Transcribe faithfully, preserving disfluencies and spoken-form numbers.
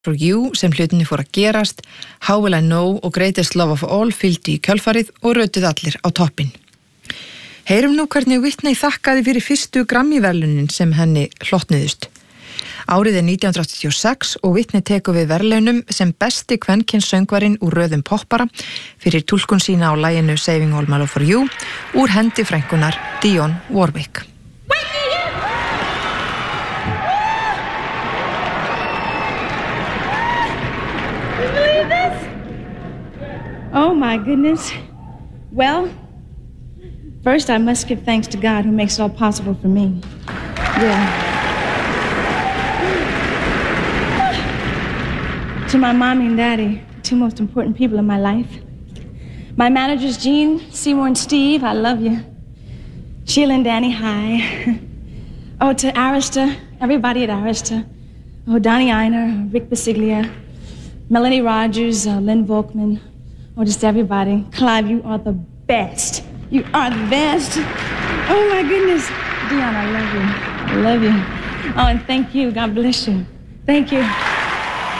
For You sem hlutinni fór að gerast, How Will I Know og Greatest Love of All fylgdu í kjölfarið og rötuð allir á toppinn. Heyrum nú hvernig Whitney þakkaði fyrir fyrstu Grammy-verðlaunin sem henni hlotnuðust. Árið er nítján hundruð áttatíu og sex og Whitney tekur við verðlaunum sem besti kvenkyns söngvarinn úr röðum poppara fyrir túlkun sína á laginu Saving All My Love For You úr hendi frænkunnar Dionne Warwick. Oh my goodness. Well, first I must give thanks to God who makes it all possible for me. Yeah. To my mommy and daddy, the two most important people in my life. My managers, Gene, Seymour, and Steve, I love you. Sheila and Danny, hi. Oh, to Arista, everybody at Arista. Oh, Donnie Einer, Rick Basiglia, Melanie Rogers, uh, Lynn Volkman. Oh, just everybody. Clive, you are the best. You are the best. Oh, my goodness. Dion, I love you. I love you. Oh, and thank you. God bless you. Thank you.